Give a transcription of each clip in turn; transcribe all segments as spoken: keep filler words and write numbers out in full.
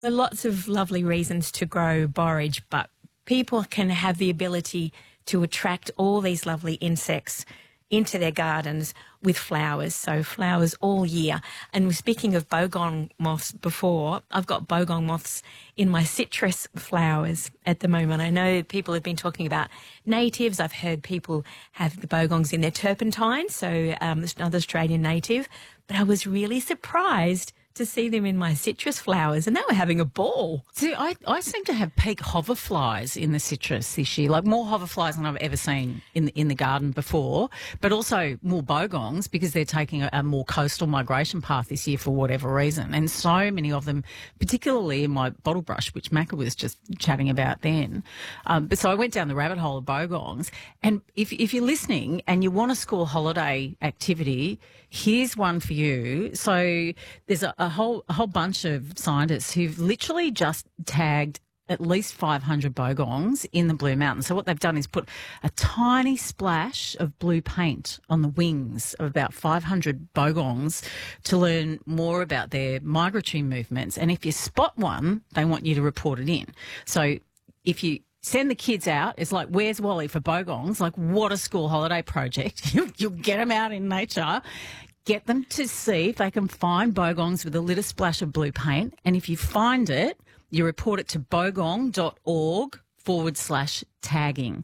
There are lots of lovely reasons to grow borage, but people can have the ability to attract all these lovely insects into their gardens with flowers, so flowers all year. And speaking of bogong moths before, I've got bogong moths in my citrus flowers at the moment. I know people have been talking about natives. I've heard people have the bogongs in their turpentine, so um, it's another Australian native. But I was really surprised to see them in my citrus flowers, and they were having a ball. See, I, I seem to have peak hoverflies in the citrus this year, like more hoverflies than I've ever seen in the, in the garden before, but also more bogongs because they're taking a, a more coastal migration path this year for whatever reason. And so many of them, particularly in my bottle brush, which Macca was just chatting about then. Um, but so I went down the rabbit hole of bogongs. And if, if you're listening and you want a school holiday activity, here's one for you. So there's a, a whole a whole bunch of scientists who've literally just tagged at least five hundred bogongs in the Blue Mountains. So what they've done is put a tiny splash of blue paint on the wings of about five hundred bogongs to learn more about their migratory movements. And if you spot one, they want you to report it in. So if you send the kids out, it's like, where's Wally for bogongs? Like, what a school holiday project. You'll, you'll get them out in nature. Get them to see if they can find bogongs with a little splash of blue paint. And if you find it, you report it to bogong.org forward slash tagging.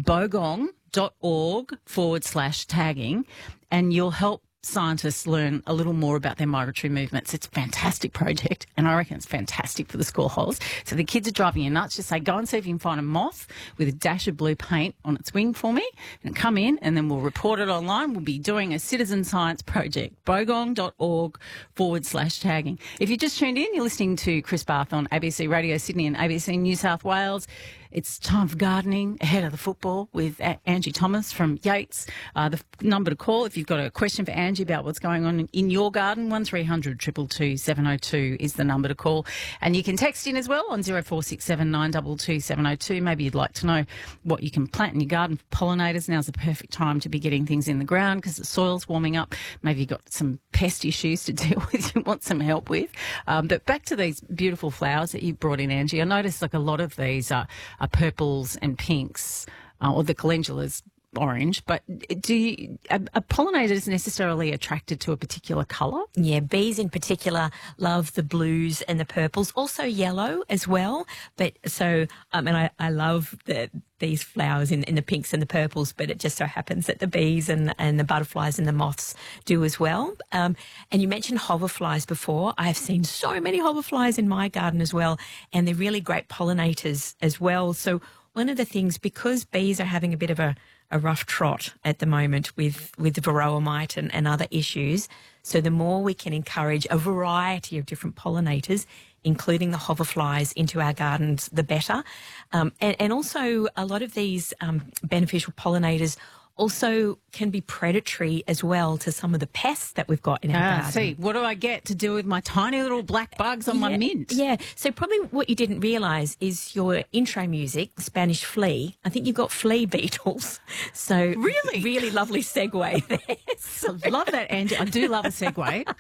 Bogong.org forward slash tagging. And you'll help scientists learn a little more about their migratory movements. It's a fantastic project, and I reckon it's fantastic for the school holes. So the kids are driving you nuts. Just say, go and see if you can find a moth with a dash of blue paint on its wing for me, and come in, and then we'll report it online. We'll be doing a citizen science project. Bogong.org forward slash tagging. If you just tuned in, you're listening to Chris Bath on A B C Radio Sydney and A B C New South Wales. It's time for gardening ahead of the football with Angie Thomas from Yates. Uh, the number to call if you've got a question for Angie about what's going on in your garden, one three hundred two two two seven oh two is the number to call. And you can text in as well on zero four six seven nine two two seven oh two. Maybe you'd like to know what you can plant in your garden for pollinators. Now's the perfect time to be getting things in the ground because the soil's warming up. Maybe you've got some pest issues to deal with you want some help with. Um, but back to these beautiful flowers that you brought in, Angie. I noticed like a lot of these are, are purples and pinks, uh, or the calendula's orange. But do you, are, are pollinators necessarily attracted to a particular colour? Yeah, bees in particular love the blues and the purples, also yellow as well. But so, um, and I, I love the, these flowers in, in the pinks and the purples, but it just so happens that the bees and, and the butterflies and the moths do as well. Um, and you mentioned hoverflies before. I have seen so many hoverflies in my garden as well, and they're really great pollinators as well. So one of the things, because bees are having a bit of a a rough trot at the moment with, with the varroa mite and, and other issues. So the more we can encourage a variety of different pollinators, including the hoverflies, into our gardens, the better. Um, and, and also a lot of these um, beneficial pollinators also can be predatory as well to some of the pests that we've got in our ah, garden. See, what do I get to do with my tiny little black bugs on yeah, my mint? Yeah, so probably what you didn't realise is your intro music, Spanish flea. I think you've got flea beetles. So really, really lovely segue there. So, I love that, Angie. I do love a segue.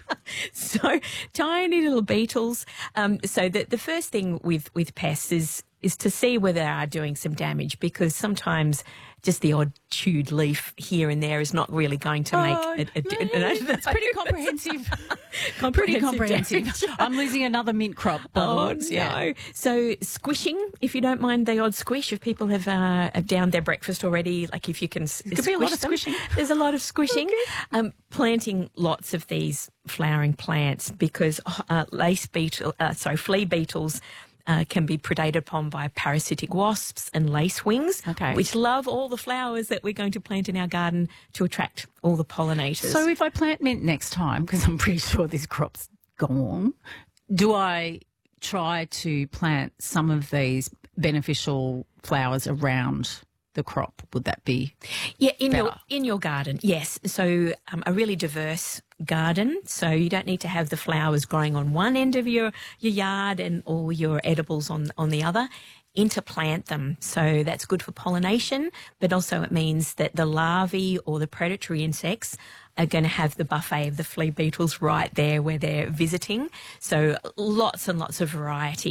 So tiny little beetles. Um, so the the first thing with with pests is is to see whether they are doing some damage, because sometimes just the odd chewed leaf here and there is not really going to make oh, a, a, a, a, That's pretty comprehensive. comprehensive pretty comprehensive. damage. I'm losing another mint crop. Oh, no. Yeah. So squishing, if you don't mind the odd squish, if people have, uh, have downed their breakfast already, like if you can s- Could be a lot of them, squishing. There's a lot of squishing. Okay. Um, planting lots of these flowering plants, because uh, lace beetle, uh, sorry, flea beetles Uh, can be predated upon by parasitic wasps and lacewings, okay. which love all the flowers that we're going to plant in our garden to attract all the pollinators. So if I plant mint next time, because I'm pretty sure this crop's gone, do I try to plant some of these beneficial flowers around the crop? Would that be yeah, in better? your in your garden, yes. So um, a really diverse garden. So you don't need to have the flowers growing on one end of your, your yard and all your edibles on, on the other. Interplant them. So that's good for pollination, but also it means that the larvae or the predatory insects are going to have the buffet of the flea beetles right there where they're visiting. So lots and lots of variety.